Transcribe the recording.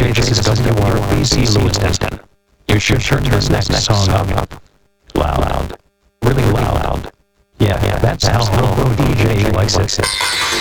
DJ, this is WRBC Lewiston. You should turn this next song up. Loud. Really loud. Yeah, that's how Hobo DJ likes it.